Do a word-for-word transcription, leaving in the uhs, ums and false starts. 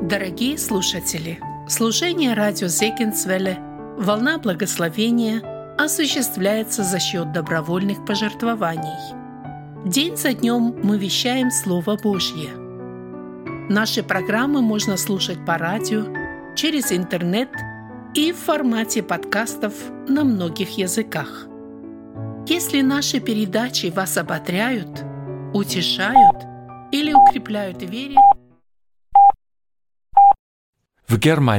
Дорогие слушатели, служение радио Зегенсвелле «Волна благословения» осуществляется за счет добровольных пожертвований. День за днем мы вещаем Слово Божье. Наши программы можно слушать по радио, через интернет и в формате подкастов на многих языках. Если наши передачи вас ободряют, утешают или укрепляют в вере, В Германии